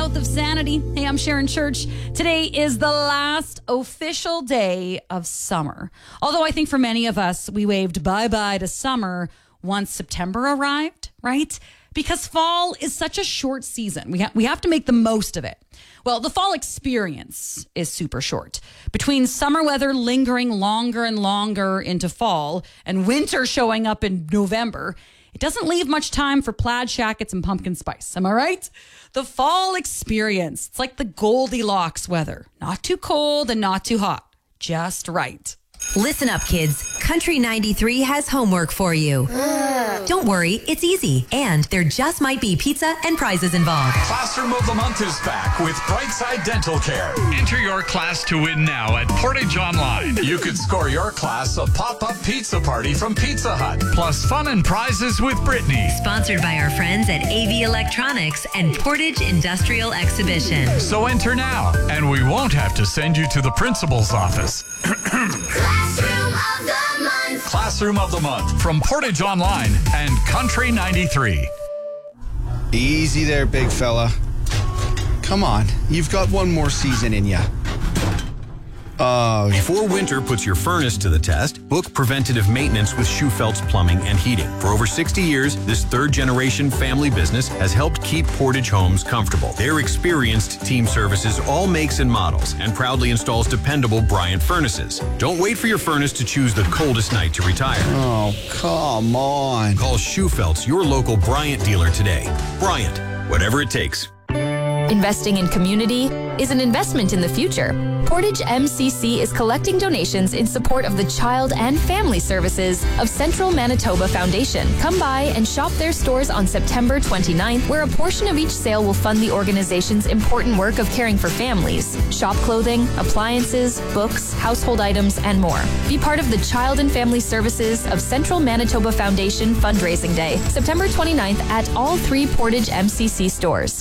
south of sanity. Hey, I'm Sharon Church. Today is the last official day of summer. Although I think for many of us, we waved bye-bye to summer once September arrived, right? Because fall is such a short season. We have to make the most of it. Well, the fall experience is super short. Between summer weather lingering longer and longer into fall and winter showing up in November, it doesn't leave much time for plaid jackets and pumpkin spice. Am I right? The fall experience. It's like the Goldilocks weather. Not too cold and not too hot. Just right. Listen up, kids. Country 93 has homework for you. Don't worry, it's easy. And there just might be pizza and prizes involved. Classroom of the Month is back with Brightside Dental Care. Enter your class to win now at Portage Online. You could score your class a pop-up pizza party from Pizza Hut. Plus fun and prizes with Brittany. Sponsored by our friends at AV Electronics and Portage Industrial Exhibition. So enter now, and we won't have to send you to the principal's office. Classroom of the Month. Classroom of the Month from Portage Online and Country 93. Easy there, big fella. Come on, you've got one more season in ya. Before winter puts your furnace to the test, book preventative maintenance with Schufeld's Plumbing and Heating. For over 60 years, this third-generation family business has helped keep Portage homes comfortable. Their experienced team services all makes and models and proudly installs dependable Bryant furnaces. Don't wait for your furnace to choose the coldest night to retire. Oh, come on. Call Schufeld's, your local Bryant dealer today. Bryant, whatever it takes. Investing in community is an investment in the future. Portage MCC is collecting donations in support of the Child and Family Services of Central Manitoba Foundation. Come by and shop their stores on September 29th, where a portion of each sale will fund the organization's important work of caring for families. Shop clothing, appliances, books, household items, and more. Be part of the Child and Family Services of Central Manitoba Foundation Fundraising Day, September 29th at all 3 Portage MCC stores.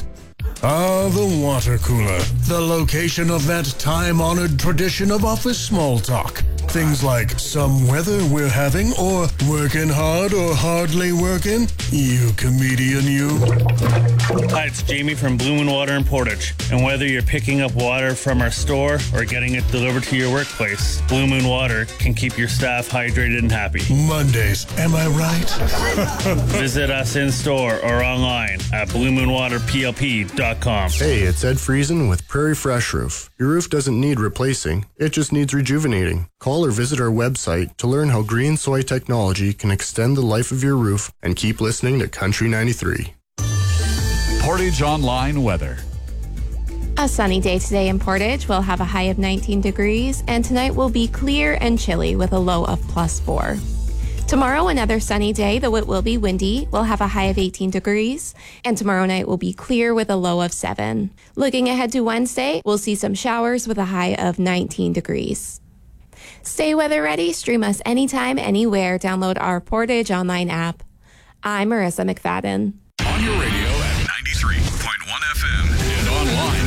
The water cooler. The location of that time-honored tradition of office small talk. Things like some weather we're having, or working hard or hardly working. You comedian, you. Hi, it's Jamie from Blue Moon Water in Portage. And whether you're picking up water from our store or getting it delivered to your workplace, Blue Moon Water can keep your staff hydrated and happy. Mondays, am I right? Visit us in store or online at bluemoonwaterplp.com. Hey, it's Ed Friesen with Prairie Fresh Roof. Your roof doesn't need replacing, it just needs rejuvenating. Call or visit our website to learn how green soy technology can extend the life of your roof, and keep listening to Country 93. Portage Online weather. A sunny day today in Portage. We'll have a high of 19 degrees, and tonight will be clear and chilly with a low of +4. Tomorrow, another sunny day, though it will be windy. We'll have a high of 18 degrees, and tomorrow night will be clear with a low of 7. Looking ahead to Wednesday, we'll see some showers with a high of 19 degrees. Stay weather ready. Stream us anytime, anywhere. Download our Portage Online app. I'm Marissa McFadden. On your radio at 93.1 FM and online